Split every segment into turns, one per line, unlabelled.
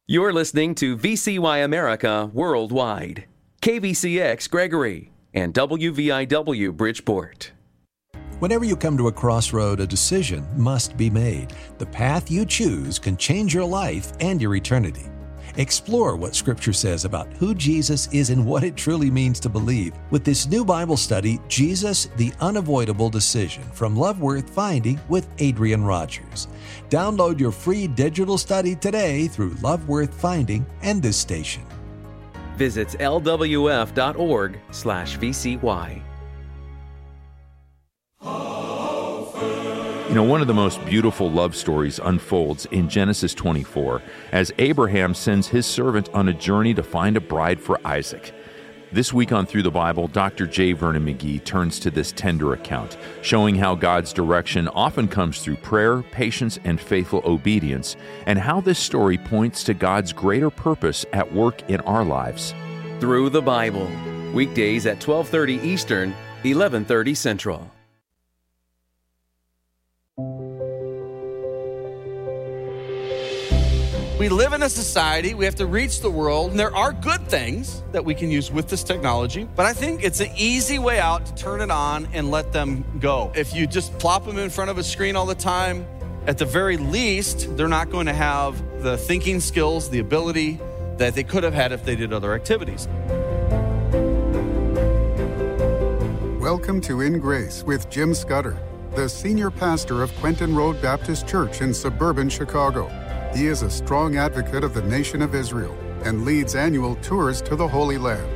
You're listening to VCY America Worldwide, KVCX Gregory, and WVIW Bridgeport.
Whenever you come to a crossroad, a decision must be made. The path you choose can change your life and your eternity. Explore what Scripture says about who Jesus is and what it truly means to believe with this new Bible study, Jesus, the Unavoidable Decision, from Love Worth Finding with Adrian Rogers. Download your free digital study today through Love Worth Finding and this station.
Visit lwf.org/VCY.
You know, one of the most beautiful love stories unfolds in Genesis 24 as Abraham sends his servant on a journey to find a bride for Isaac. This week on Through the Bible, Dr. J. Vernon McGee turns to this tender account, showing how God's direction often comes through prayer, patience, and faithful obedience, and how this story points to God's greater purpose at work in our lives.
Through the Bible, weekdays at 12:30 Eastern, 11:30 Central.
We live in a society, we have to reach the world, and there are good things that we can use with this technology, but I think it's an easy way out to turn it on and let them go. If you just plop them in front of a screen all the time, at the very least, they're not going to have the thinking skills, the ability that they could have had if they did other activities.
Welcome to In Grace with Jim Scudder, the senior pastor of Quentin Road Baptist Church in suburban Chicago. He is a strong advocate of the nation of Israel and leads annual tours to the Holy Land.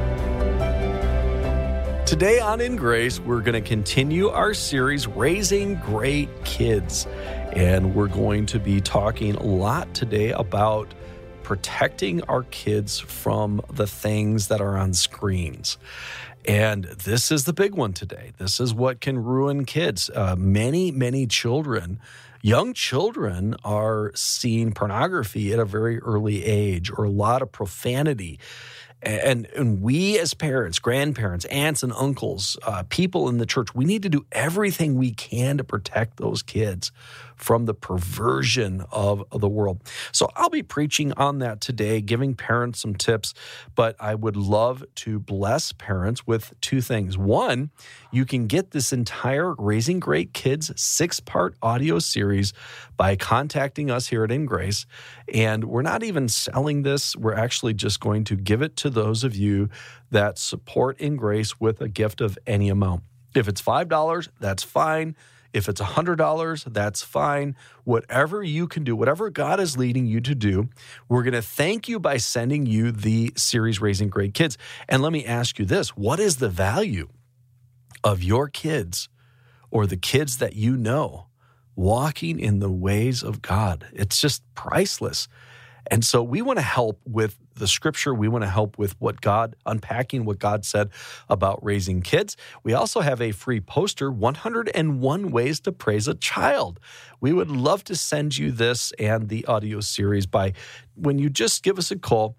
Today on In Grace, we're going to continue our series, Raising Great Kids. And we're going to be talking a lot today about protecting our kids from the things that are on screens. And this is the big one today. This is what can ruin kids. Many children, young children, are seeing pornography at a very early age, or a lot of profanity. And we as parents, grandparents, aunts and uncles, people in the church, we need to do everything we can to protect those kids from the perversion of the world. So I'll be preaching on that today, giving parents some tips, but I would love to bless parents with two things. One, you can get this entire Raising Great Kids 6-part audio series by contacting us here at In Grace. And we're not even selling this. We're actually just going to give it to those of you that support In Grace with a gift of any amount. If it's $5, that's fine. If it's $100, that's fine. Whatever you can do, whatever God is leading you to do, we're going to thank you by sending you the series Raising Great Kids. And let me ask you this: what is the value of your kids, or the kids that you know, walking in the ways of God? It's just priceless. And so we want to help with the Scripture. We want to help with unpacking what God said about raising kids. We also have a free poster, 101 Ways to Praise a Child. We would love to send you this and the audio series when you just give us a call,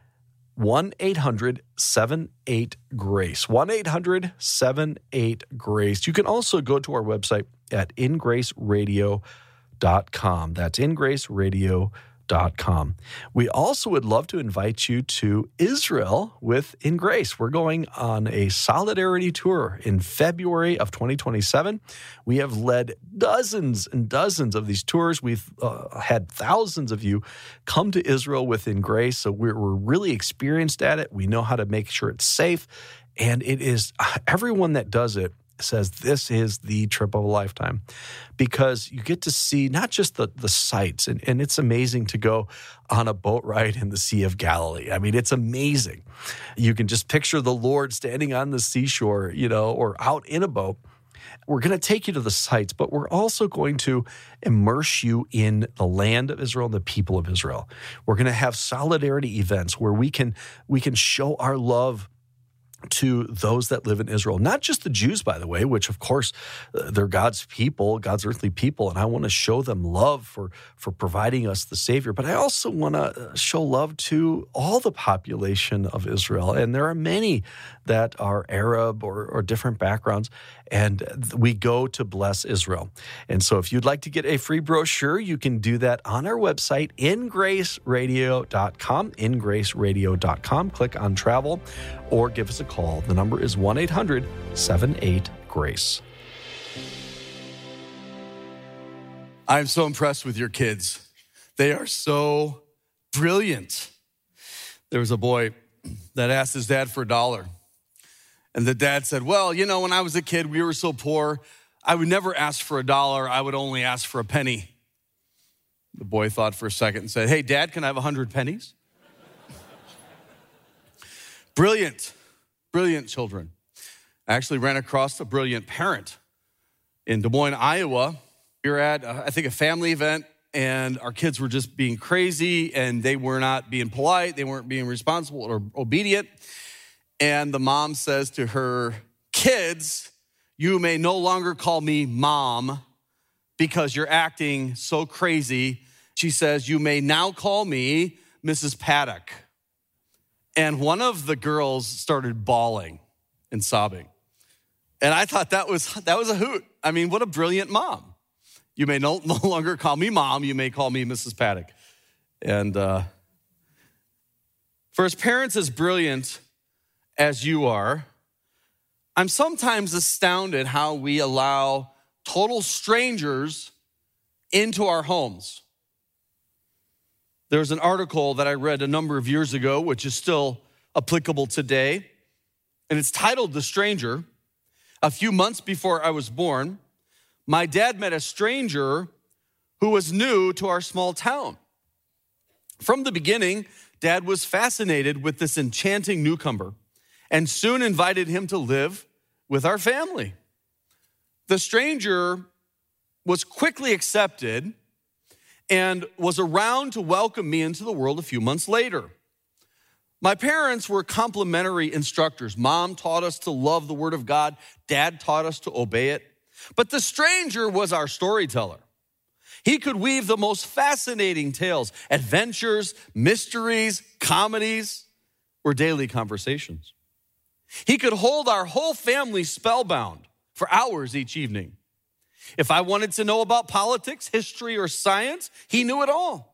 1-800-78-GRACE, 1-800-78-GRACE. You can also go to our website at ingraceradio.com. That's ingraceradio.com. We also would love to invite you to Israel with In Grace. We're going on a solidarity tour in February of 2027. We have led dozens and dozens of these tours. We've had thousands of you come to Israel with In Grace, so we're really experienced at it. We know how to make sure it's safe, and it is everyone that does it says this is the trip of a lifetime, because you get to see not just the sights, and it's amazing to go on a boat ride in the Sea of Galilee. I mean, it's amazing. You can just picture the Lord standing on the seashore, or out in a boat. We're going to take you to the sights, but we're also going to immerse you in the land of Israel and the people of Israel. We're going to have solidarity events where we can show our love to those that live in Israel, not just the Jews, by the way, which of course they're God's people, God's earthly people, and I want to show them love for providing us the Savior. But I also want to show love to all the population of Israel, and there are many that are Arab or different backgrounds, and we go to bless Israel. And so if you'd like to get a free brochure, you can do that on our website, ingraceradio.com, ingraceradio.com. Click on travel or give us a call. The number is 1-800-78-GRACE.
I'm so impressed with your kids. They are so brilliant. There was a boy that asked his dad for $1. And the dad said, well, you know, when I was a kid, we were so poor, I would never ask for $1. I would only ask for a penny. The boy thought for a second and said, hey, Dad, can I have 100 pennies? Brilliant children. I actually ran across a brilliant parent in Des Moines, Iowa. We were at, I think, a family event, and our kids were just being crazy, and they were not being polite. They weren't being responsible or obedient. And the mom says to her kids, you may no longer call me mom because you're acting so crazy. She says, you may now call me Mrs. Paddock. And one of the girls started bawling and sobbing. And I thought that was a hoot. I mean, what a brilliant mom. You may no longer call me mom. You may call me Mrs. Paddock. And for as parents as brilliant as you are, I'm sometimes astounded how we allow total strangers into our homes. There's an article that I read a number of years ago, which is still applicable today, and it's titled The Stranger. A few months before I was born, my dad met a stranger who was new to our small town. From the beginning, Dad was fascinated with this enchanting newcomer and soon invited him to live with our family. The stranger was quickly accepted and was around to welcome me into the world a few months later. My parents were complimentary instructors. Mom taught us to love the Word of God. Dad taught us to obey it. But the stranger was our storyteller. He could weave the most fascinating tales, adventures, mysteries, comedies, or daily conversations. He could hold our whole family spellbound for hours each evening. If I wanted to know about politics, history, or science, he knew it all.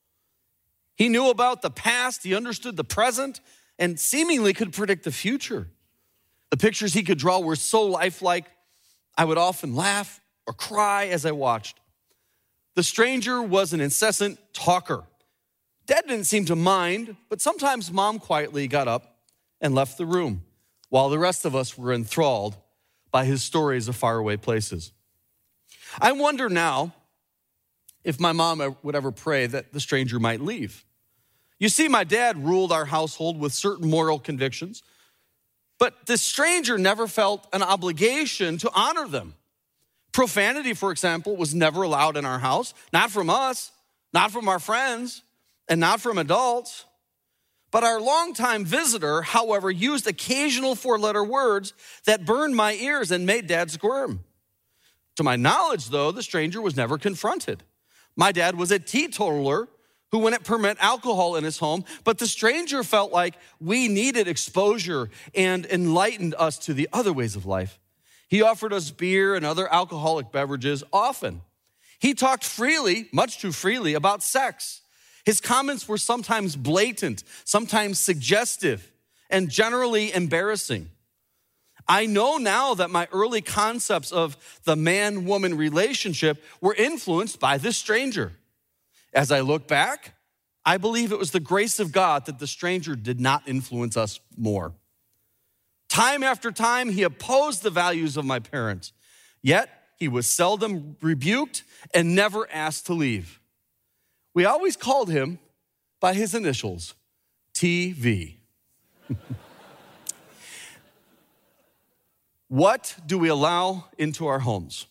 He knew about the past, he understood the present, and seemingly could predict the future. The pictures he could draw were so lifelike, I would often laugh or cry as I watched. The stranger was an incessant talker. Dad didn't seem to mind, but sometimes Mom quietly got up and left the room, while the rest of us were enthralled by his stories of faraway places. I wonder now if my mom would ever pray that the stranger might leave. You see, my dad ruled our household with certain moral convictions, but the stranger never felt an obligation to honor them. Profanity, for example, was never allowed in our house, not from us, not from our friends, and not from adults. But our longtime visitor, however, used occasional four-letter words that burned my ears and made Dad squirm. To my knowledge, though, the stranger was never confronted. My dad was a teetotaler who wouldn't permit alcohol in his home, but the stranger felt like we needed exposure and enlightened us to the other ways of life. He offered us beer and other alcoholic beverages often. He talked freely, much too freely, about sex. His comments were sometimes blatant, sometimes suggestive, and generally embarrassing. I know now that my early concepts of the man-woman relationship were influenced by this stranger. As I look back, I believe it was the grace of God that the stranger did not influence us more. Time after time, he opposed the values of my parents, yet he was seldom rebuked and never asked to leave. We always called him by his initials, TV. What do we allow into our homes?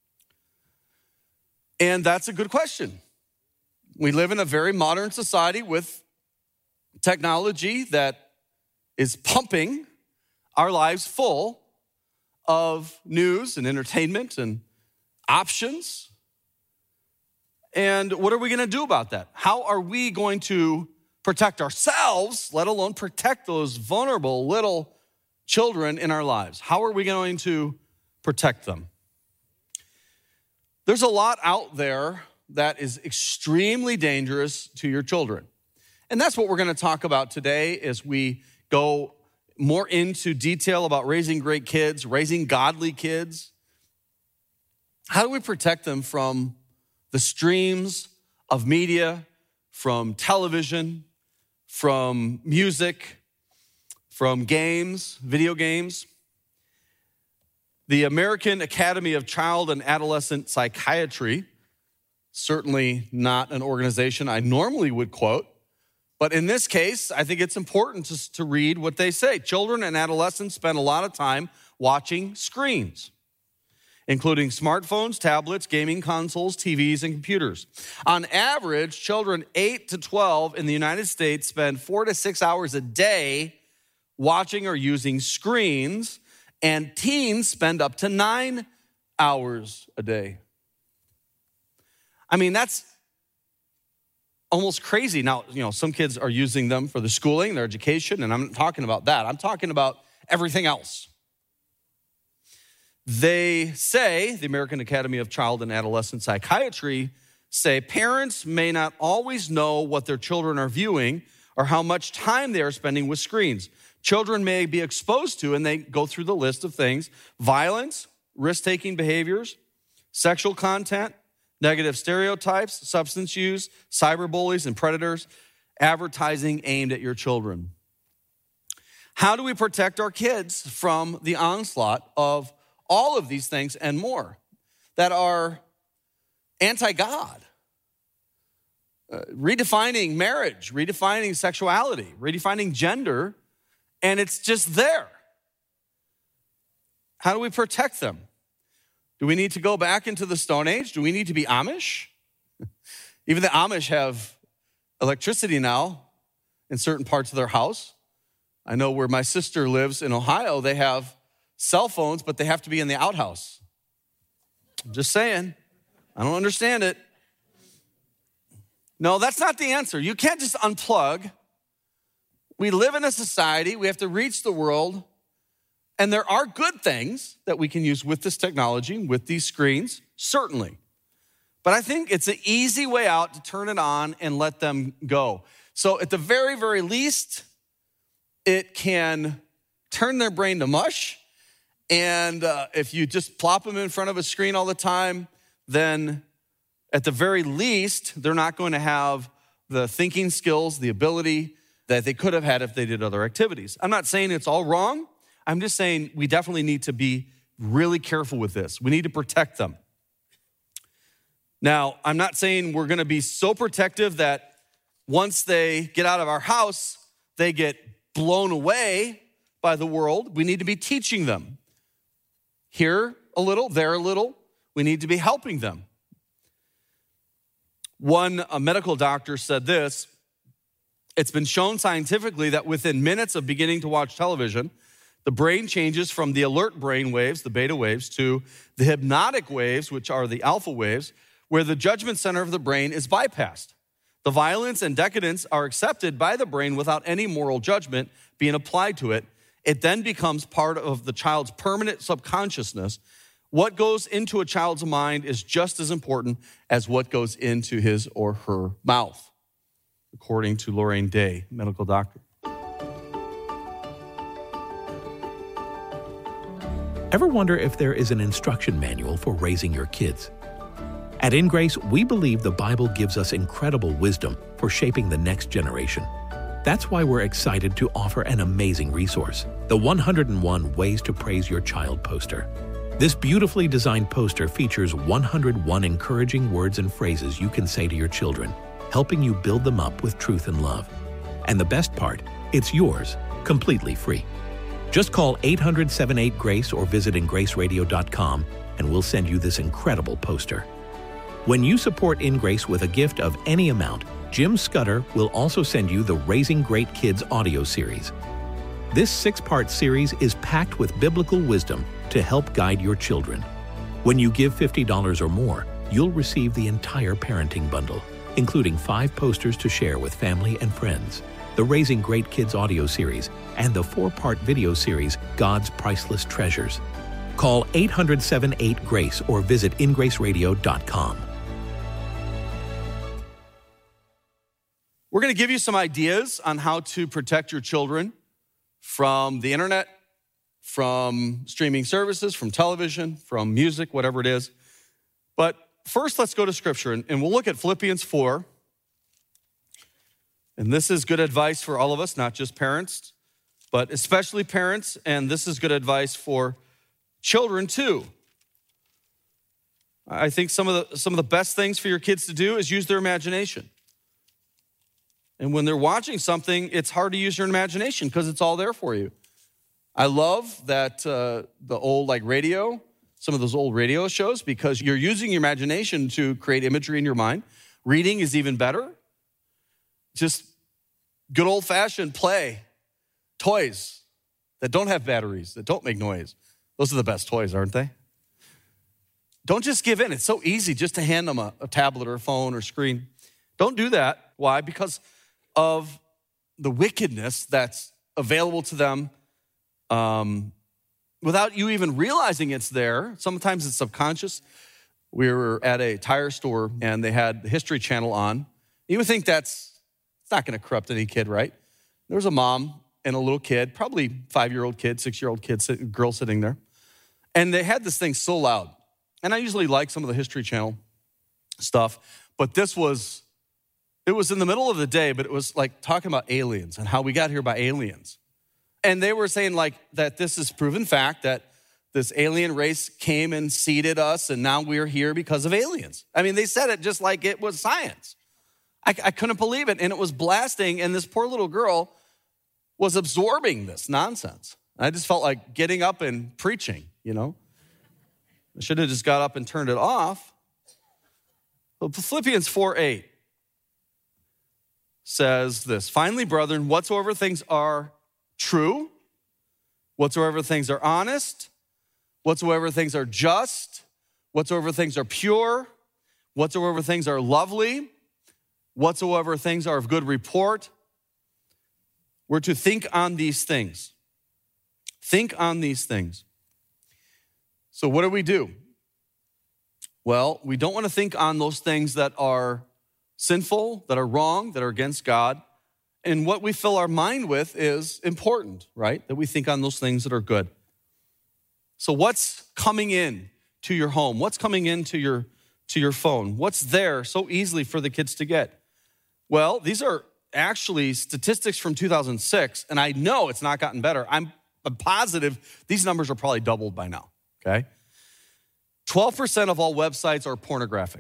And that's a good question. We live in a very modern society with technology that is pumping our lives full of news and entertainment and options. And what are we going to do about that? How are we going to protect ourselves, let alone protect those vulnerable little children in our lives? How are we going to protect them? There's a lot out there that is extremely dangerous to your children. And that's what we're going to talk about today as we go more into detail about raising great kids, raising godly kids. How do we protect them from the streams of media, from television, from music, from games, video games? The American Academy of Child and Adolescent Psychiatry, certainly not an organization I normally would quote, but in this case, I think it's important to read what they say. Children and adolescents spend a lot of time watching screens, including smartphones, tablets, gaming consoles, TVs, and computers. On average, children 8 to 12 in the United States spend 4 to 6 hours a day watching or using screens, and teens spend up to 9 hours a day. I mean, that's almost crazy. Now, some kids are using them for their schooling, their education, and I'm not talking about that. I'm talking about everything else. They say, the American Academy of Child and Adolescent Psychiatry say, parents may not always know what their children are viewing or how much time they are spending with screens. Children may be exposed to, and they go through the list of things, violence, risk-taking behaviors, sexual content, negative stereotypes, substance use, cyberbullies and predators, advertising aimed at your children. How do we protect our kids from the onslaught of all of these things and more that are anti-God? Redefining marriage, redefining sexuality, redefining gender, and it's just there. How do we protect them? Do we need to go back into the Stone Age? Do we need to be Amish? Even the Amish have electricity now in certain parts of their house. I know where my sister lives in Ohio, they have cell phones, but they have to be in the outhouse. I'm just saying. I don't understand it. No, that's not the answer. You can't just unplug. We live in a society, we have to reach the world, and there are good things that we can use with this technology, with these screens, certainly. But I think it's an easy way out to turn it on and let them go. So at the very, very least, it can turn their brain to mush. And if you just plop them in front of a screen all the time, then at the very least, they're not going to have the thinking skills, the ability that they could have had if they did other activities. I'm not saying it's all wrong. I'm just saying we definitely need to be really careful with this. We need to protect them. Now, I'm not saying we're going to be so protective that once they get out of our house, they get blown away by the world. We need to be teaching them. Here a little, there a little. We need to be helping them. A medical doctor said this: it's been shown scientifically that within minutes of beginning to watch television, the brain changes from the alert brain waves, the beta waves, to the hypnotic waves, which are the alpha waves, where the judgment center of the brain is bypassed. The violence and decadence are accepted by the brain without any moral judgment being applied to it. It then becomes part of the child's permanent subconsciousness. What goes into a child's mind is just as important as what goes into his or her mouth, according to Lorraine Day, medical doctor.
Ever wonder if there is an instruction manual for raising your kids? At In Grace, we believe the Bible gives us incredible wisdom for shaping the next generation. That's why we're excited to offer an amazing resource, the 101 Ways to Praise Your Child poster. This beautifully designed poster features 101 encouraging words and phrases you can say to your children, helping you build them up with truth and love. And the best part, it's yours, completely free. Just call 800-78-GRACE or visit ingraceradio.com and we'll send you this incredible poster. When you support In Grace with a gift of any amount, Jim Scudder will also send you the Raising Great Kids audio series. This 6-part series is packed with biblical wisdom to help guide your children. When you give $50 or more, you'll receive the entire parenting bundle, including 5 posters to share with family and friends, the Raising Great Kids audio series, and the 4-part video series, God's Priceless Treasures. Call 800-78-GRACE or visit ingraceradio.com.
We're going to give you some ideas on how to protect your children from the internet, from streaming services, from television, from music, whatever it is. But first, let's go to Scripture, and we'll look at Philippians 4. And this is good advice for all of us, not just parents, but especially parents, and this is good advice for children too. I think some of the best things for your kids to do is use their imagination. And when they're watching something, it's hard to use your imagination because it's all there for you. I love that the old radio, some of those old radio shows, because you're using your imagination to create imagery in your mind. Reading is even better. Just good old-fashioned play. Toys that don't have batteries, that don't make noise. Those are the best toys, aren't they? Don't just give in. It's so easy just to hand them a tablet or a phone or screen. Don't do that. Why? Because of the wickedness that's available to them without you even realizing it's there. Sometimes it's subconscious. We were at a tire store and they had the History Channel on. You would think it's not going to corrupt any kid, right? There was a mom and a little kid, probably 5-year-old kid, 6-year-old kid, girl sitting there. And they had this thing so loud. And I usually like some of the History Channel stuff, but it was in the middle of the day, but it was like talking about aliens and how we got here by aliens. And they were saying that this is proven fact, that this alien race came and seeded us, and now we're here because of aliens. I mean, they said it just like it was science. I couldn't believe it, and it was blasting, and this poor little girl was absorbing this nonsense. I just felt like getting up and preaching, I should have just got up and turned it off. But Philippians 4:8 says this: finally, brethren, whatsoever things are true, whatsoever things are honest, whatsoever things are just, whatsoever things are pure, whatsoever things are lovely, whatsoever things are of good report, we're to think on these things. Think on these things. So what do? Well, we don't want to think on those things that are sinful, that are wrong, that are against God. And what we fill our mind with is important, right? That we think on those things that are good. So what's coming in to your home? What's coming into your phone? What's there so easily for the kids to get? Well, these are actually statistics from 2006, and I know it's not gotten better. I'm positive these numbers are probably doubled by now, okay? 12% of all websites are pornographic.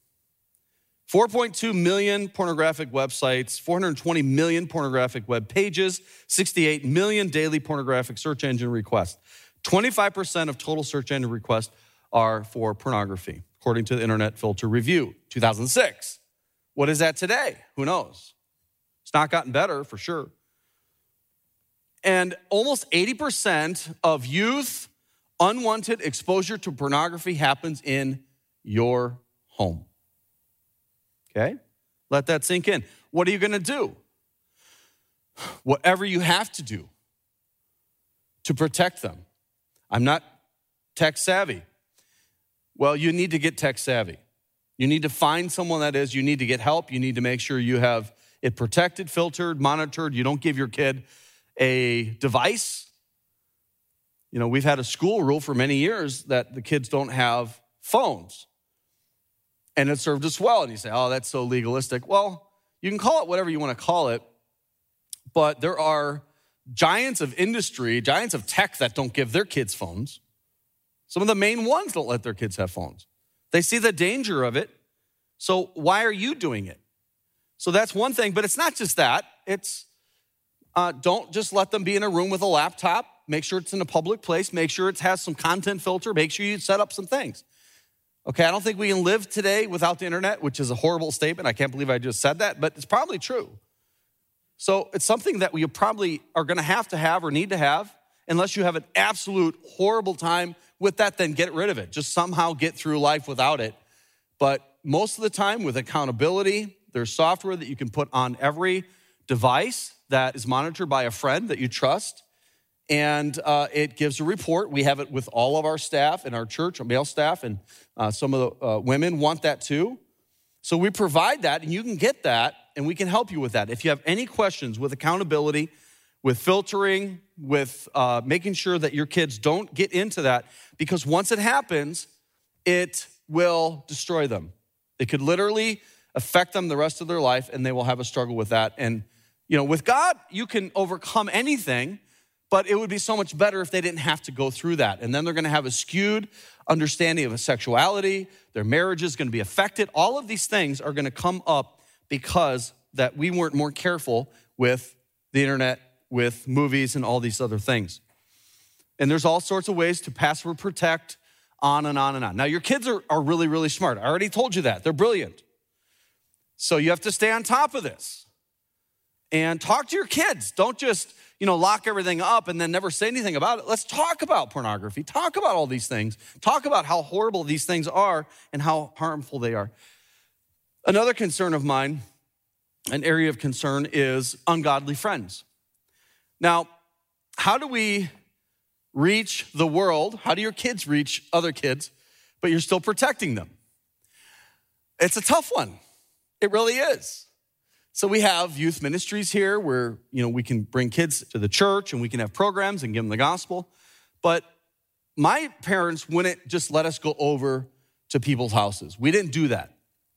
4.2 million pornographic websites, 420 million pornographic web pages, 68 million daily pornographic search engine requests. 25% of total search engine requests are for pornography, according to the Internet Filter Review, 2006. What is that today? Who knows? It's not gotten better, for sure. And almost 80% of youth unwanted exposure to pornography happens in your home. Okay? Let that sink in. What are you going to do? Whatever you have to do to protect them. I'm not tech savvy. Well, you need to get tech savvy. You need to find someone that is. You need to get help. You need to make sure you have it protected, filtered, monitored. You don't give your kid a device. We've had a school rule for many years that the kids don't have phones. And it served us well. And you say, oh, that's so legalistic. Well, you can call it whatever you want to call it, but there are giants of industry, giants of tech that don't give their kids phones. Some of the main ones don't let their kids have phones. They see the danger of it. So why are you doing it? So that's one thing, but it's not just that. It's don't just let them be in a room with a laptop. Make sure it's in a public place. Make sure it has some content filter. Make sure you set up some things. Okay, I don't think we can live today without the internet, which is a horrible statement. I can't believe I just said that, but it's probably true. So it's something that you probably are going to have or need to have. Unless you have an absolute horrible time with that, then get rid of it. Just somehow get through life without it. But most of the time with accountability, there's software that you can put on every device that is monitored by a friend that you trust. And it gives a report. We have it with all of our staff in our church, our male staff, and some of the women want that too. So we provide that, and you can get that, and we can help you with that. If you have any questions with accountability, with filtering, with making sure that your kids don't get into that, because once it happens, it will destroy them. It could literally affect them the rest of their life, and they will have a struggle with that. And, with God, you can overcome anything, but it would be so much better if they didn't have to go through that. And then they're going to have a skewed understanding of sexuality. Their marriage is going to be affected. All of these things are going to come up because that we weren't more careful with the internet, with movies and all these other things. And there's all sorts of ways to password protect, on and on and on. Now, your kids are really, really smart. I already told you that. They're brilliant. So you have to stay on top of this. And talk to your kids. Don't just, lock everything up and then never say anything about it. Let's talk about pornography. Talk about all these things. Talk about how horrible these things are and how harmful they are. Another concern of mine, an area of concern, is ungodly friends. Now, how do we reach the world? How do your kids reach other kids, but you're still protecting them? It's a tough one. It really is. So we have youth ministries here where, we can bring kids to the church and we can have programs and give them the gospel. But my parents wouldn't just let us go over to people's houses. We didn't do that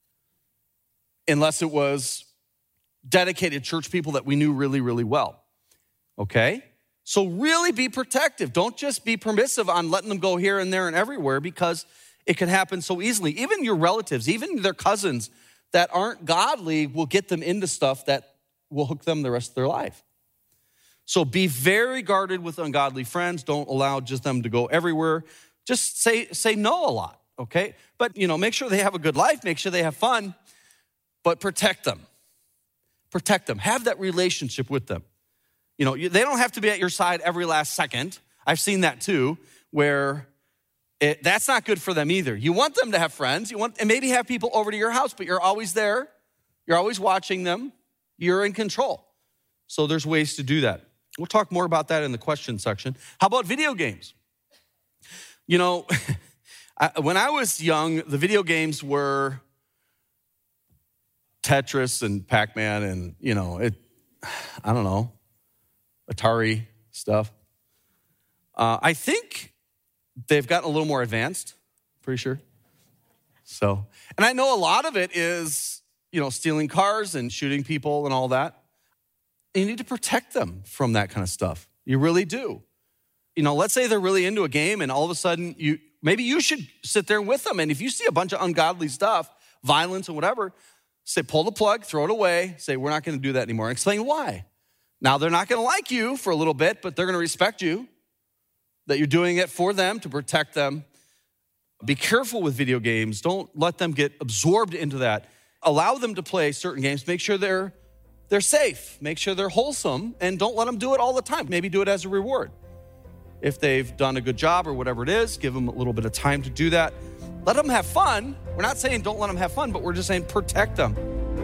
unless it was dedicated church people that we knew really, really well. Okay? So really be protective. Don't just be permissive on letting them go here and there and everywhere, because it can happen so easily. Even your relatives, even their cousins that aren't godly will get them into stuff that will hook them the rest of their life. So be very guarded with ungodly friends. Don't allow just them to go everywhere. Just say no a lot, okay? But, make sure they have a good life. Make sure they have fun, but protect them. Protect them. Have that relationship with them. They don't have to be at your side every last second. I've seen that too, where that's not good for them either. You want them to have friends. And maybe have people over to your house, but you're always there. You're always watching them. You're in control. So there's ways to do that. We'll talk more about that in the question section. How about video games? When I was young, the video games were Tetris and Pac-Man and, I don't know, Atari stuff. I think they've gotten a little more advanced, pretty sure. So, and I know a lot of it is, stealing cars and shooting people and all that. You need to protect them from that kind of stuff. You really do. Let's say they're really into a game and all of a sudden maybe you should sit there with them. And if you see a bunch of ungodly stuff, violence and whatever, say, pull the plug, throw it away, say, we're not going to do that anymore. And explain why. Now, they're not going to like you for a little bit, but they're going to respect you, that you're doing it for them, to protect them. Be careful with video games. Don't let them get absorbed into that. Allow them to play certain games. Make sure they're safe. Make sure they're wholesome, and don't let them do it all the time. Maybe do it as a reward. If they've done a good job or whatever it is, give them a little bit of time to do that. Let them have fun. We're not saying don't let them have fun, but we're just saying protect them.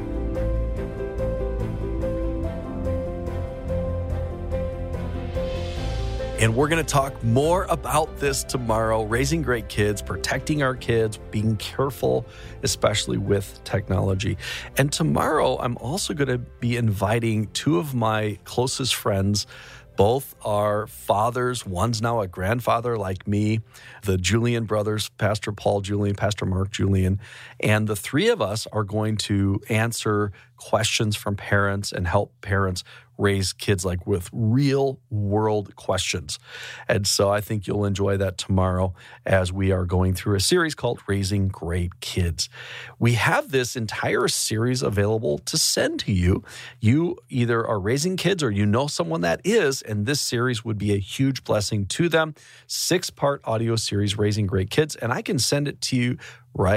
And we're going to talk more about this tomorrow, raising great kids, protecting our kids, being careful, especially with technology. And tomorrow, I'm also going to be inviting two of my closest friends. Both are fathers. One's now a grandfather like me, the Julian brothers, Pastor Paul Julian, Pastor Mark Julian. And the three of us are going to answer questions from parents and help parents raise kids like with real world questions. And so I think you'll enjoy that tomorrow as we are going through a series called Raising Great Kids. We have this entire series available to send to you. You either are raising kids or you know someone that is, and this series would be a huge blessing to them. 6-part audio series, Raising Great Kids, and I can send it to you right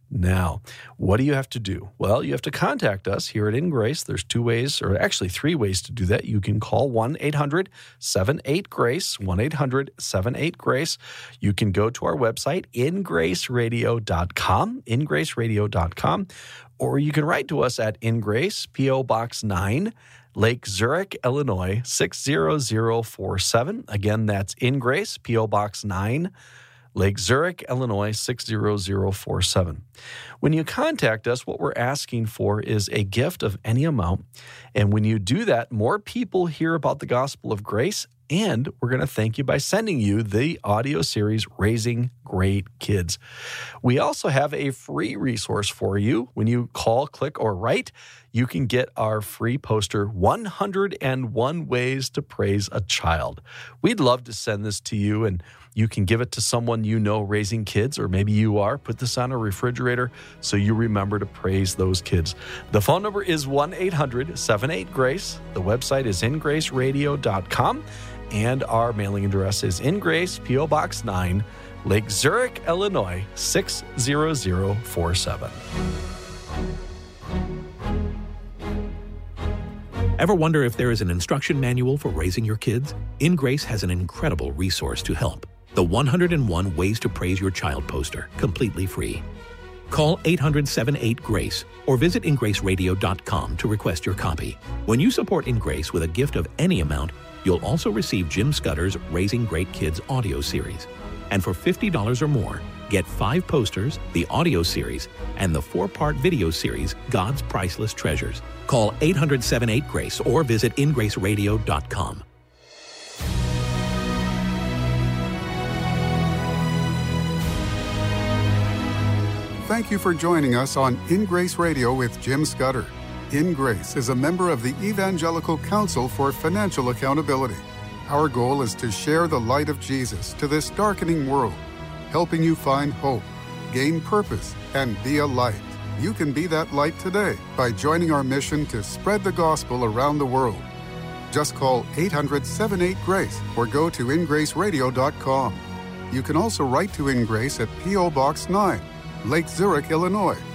Now, what do you have to do? Well, you have to contact us here at In Grace. There's 2 ways, or actually 3 ways to do that. You can call 1-800-78-GRACE, 1-800-78-GRACE. You can go to our website, ingraceradio.com, ingraceradio.com, or you can write to us at In Grace, P.O. Box 9, Lake Zurich, Illinois, 60047. Again, that's In Grace, P.O. Box 9, Lake Zurich, Illinois, 60047. When you contact us, what we're asking for is a gift of any amount. And when you do that, more people hear about the gospel of grace, and we're going to thank you by sending you the audio series, Raising Great Kids. We also have a free resource for you. When you call, click, or write, you can get our free poster, 101 Ways to Praise a Child. We'd love to send this to you, and you can give it to someone you know raising kids, or maybe you are. Put this on a refrigerator so you remember to praise those kids. The phone number is 1-800-78-GRACE. The website is ingraceradio.com, and our mailing address is In Grace, P.O. Box 9, Lake Zurich, Illinois, 60047.
Ever wonder if there is an instruction manual for raising your kids? In Grace has an incredible resource to help. The 101 Ways to Praise Your Child poster, completely free. Call 800-78-GRACE or visit ingraceradio.com to request your copy. When you support In Grace with a gift of any amount, you'll also receive Jim Scudder's Raising Great Kids audio series. And for $50 or more, get 5 posters, the audio series, and the 4-part video series, God's Priceless Treasures. Call 800-78-GRACE or visit ingraceradio.com.
Thank you for joining us on In Grace Radio with Jim Scudder. In Grace is a member of the Evangelical Council for Financial Accountability. Our goal is to share the light of Jesus to this darkening world, helping you find hope, gain purpose, and be a light. You can be that light today by joining our mission to spread the gospel around the world. Just call 800-78-GRACE or go to ingraceradio.com. You can also write to In Grace at P.O. Box 9, Lake Zurich, Illinois,